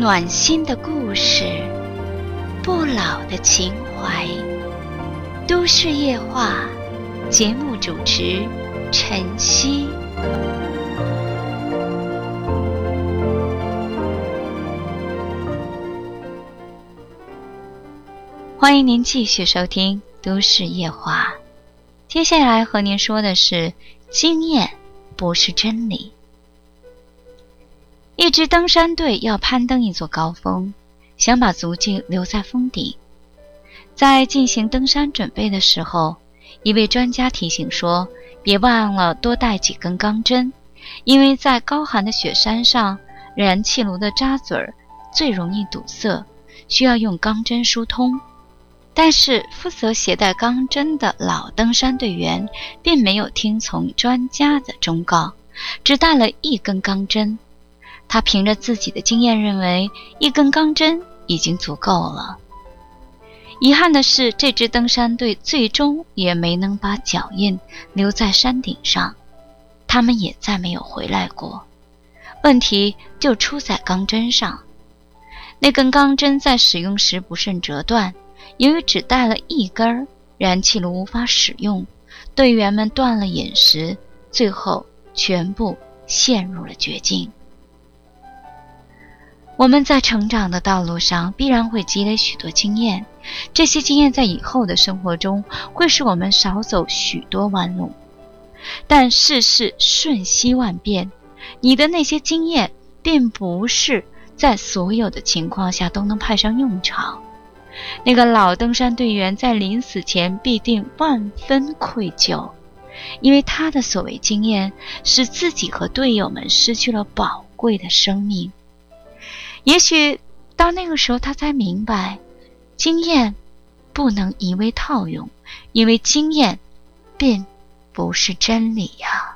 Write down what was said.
暖心的故事，不老的情怀。都市夜话节目主持晨曦。欢迎您继续收听都市夜话。接下来和您说的是，经验不是真理。一支登山队要攀登一座高峰，想把足迹留在峰顶。在进行登山准备的时候，一位专家提醒说，别忘了多带几根钢针，因为在高寒的雪山上，燃气炉的渣嘴最容易堵塞，需要用钢针疏通。但是负责携带钢针的老登山队员并没有听从专家的忠告，只带了一根钢针。他凭着自己的经验认为一根钢针已经足够了。遗憾的是，这支登山队最终也没能把脚印留在山顶上，他们也再没有回来过。问题就出在钢针上。那根钢针在使用时不慎折断，由于只带了一根，燃气炉无法使用，队员们断了饮食，最后全部陷入了绝境。我们在成长的道路上必然会积累许多经验，这些经验在以后的生活中会使我们少走许多弯路。但世事瞬息万变，你的那些经验并不是在所有的情况下都能派上用场。那个老登山队员在临死前必定万分愧疚，因为他的所谓经验使自己和队友们失去了宝贵的生命。也许到那个时候他才明白，经验不能一味套用，因为经验并不是真理呀。